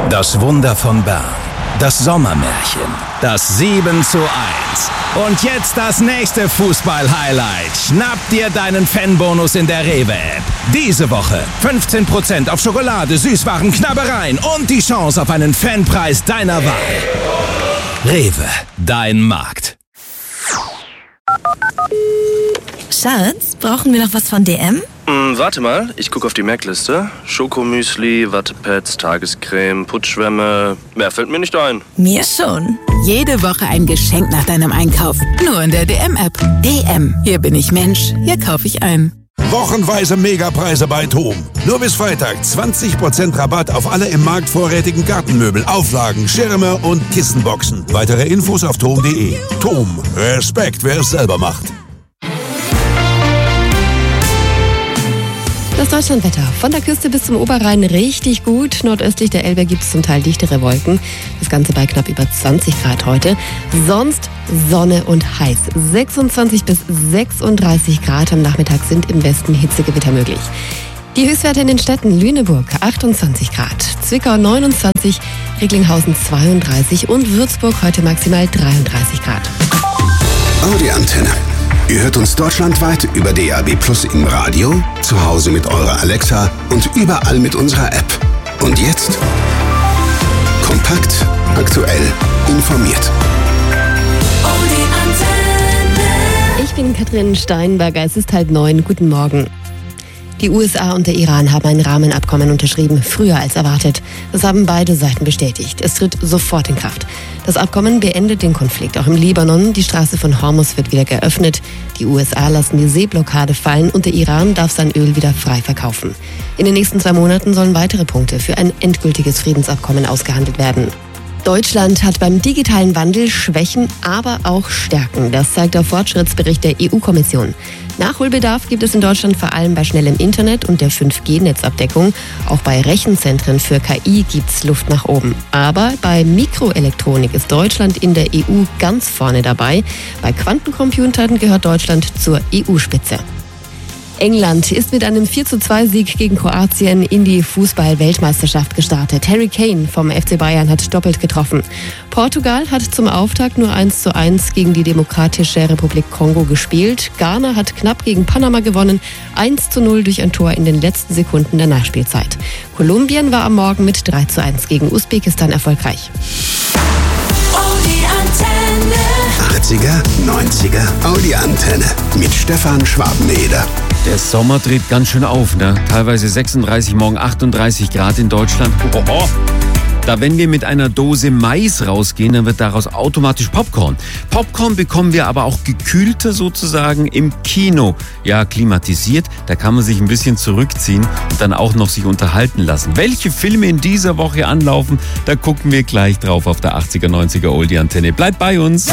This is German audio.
Das Wunder von Bern. Das Sommermärchen. Das 7:1. Und jetzt das nächste Fußball-Highlight. Schnapp dir deinen Fanbonus in der Rewe-App. Diese Woche 15% auf Schokolade, Süßwaren, Knabbereien und die Chance auf einen Fanpreis deiner Wahl. Rewe, dein Markt. Schatz, brauchen wir noch was von DM? Warte mal, ich gucke auf die Merkliste. Schokomüsli, Wattepads, Tagescreme, Putzschwämme. Mehr fällt mir nicht ein. Mir schon. Jede Woche ein Geschenk nach deinem Einkauf. Nur in der DM-App. DM. Hier bin ich Mensch. Hier kaufe ich ein. Wochenweise Megapreise bei TOM. Nur bis Freitag 20% Rabatt auf alle im Markt vorrätigen Gartenmöbel, Auflagen, Schirme und Kissenboxen. Weitere Infos auf tom.de. TOM. Respekt, wer es selber macht. Das Deutschlandwetter. Von der Küste bis zum Oberrhein richtig gut. Nordöstlich der Elbe gibt es zum Teil dichtere Wolken. Das Ganze bei knapp über 20 Grad heute. Sonst Sonne und heiß. 26 bis 36 Grad am Nachmittag sind im Westen Hitzegewitter möglich. Die Höchstwerte in den Städten: Lüneburg 28 Grad, Zwickau 29, Recklinghausen 32 und Würzburg heute maximal 33 Grad. Audi Antenne. Ihr hört uns deutschlandweit über DAB+ im Radio, zu Hause mit eurer Alexa und überall mit unserer App. Und jetzt kompakt, aktuell, informiert. Ich bin Katrin Steinberger, es ist 8:30. Guten Morgen. Die USA und der Iran haben ein Rahmenabkommen unterschrieben, früher als erwartet. Das haben beide Seiten bestätigt. Es tritt sofort in Kraft. Das Abkommen beendet den Konflikt auch im Libanon. Die Straße von Hormuz wird wieder geöffnet. Die USA lassen die Seeblockade fallen und der Iran darf sein Öl wieder frei verkaufen. In den nächsten 2 Monaten sollen weitere Punkte für ein endgültiges Friedensabkommen ausgehandelt werden. Deutschland hat beim digitalen Wandel Schwächen, aber auch Stärken. Das zeigt der Fortschrittsbericht der EU-Kommission. Nachholbedarf gibt es in Deutschland vor allem bei schnellem Internet und der 5G-Netzabdeckung. Auch bei Rechenzentren für KI gibt's Luft nach oben. Aber bei Mikroelektronik ist Deutschland in der EU ganz vorne dabei. Bei Quantencomputern gehört Deutschland zur EU-Spitze. England ist mit einem 4:2-Sieg gegen Kroatien in die Fußball-Weltmeisterschaft gestartet. Harry Kane vom FC Bayern hat doppelt getroffen. Portugal hat zum Auftakt nur 1:1 gegen die Demokratische Republik Kongo gespielt. Ghana hat knapp gegen Panama gewonnen, 1:0 durch ein Tor in den letzten Sekunden der Nachspielzeit. Kolumbien war am Morgen mit 3:1 gegen Usbekistan erfolgreich. 80er, 90er, Audi Antenne mit Stefan Schwabeneder. Der Sommer dreht ganz schön auf, ne? Teilweise 36, morgen 38 Grad in Deutschland. Oho. Da, wenn wir mit einer Dose Mais rausgehen, dann wird daraus automatisch Popcorn. Popcorn bekommen wir aber auch gekühlter sozusagen im Kino. Ja, klimatisiert, da kann man sich ein bisschen zurückziehen und dann auch noch sich unterhalten lassen. Welche Filme in dieser Woche anlaufen, da gucken wir gleich drauf auf der 80er, 90er Oldie Antenne. Bleibt bei uns!